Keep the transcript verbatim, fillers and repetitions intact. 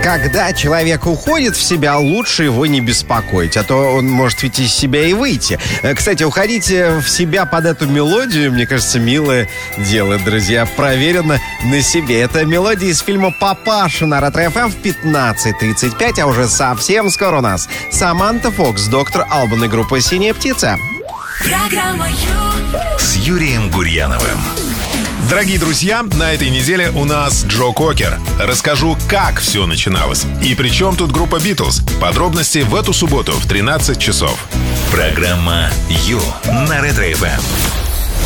когда человек уходит в себя, лучше его не беспокоить, а то он может ведь из себя и выйти. Кстати, уходить в себя под эту мелодию, мне кажется, милое дело, друзья. Проверено на себе. Это мелодия из фильма «Папаша» на Ретро-эф эм в пятнадцать тридцать пять, а уже совсем скоро у нас Саманта Фокс, доктор Албан и группа «Синяя птица». Программа Ю с Юрием Гурьяновым. Дорогие друзья, на этой неделе у нас Джо Кокер. Расскажу, как все начиналось. И при чем тут группа Битлз. Подробности в эту субботу в тринадцать часов. Программа Ю на Ретро-эф эм.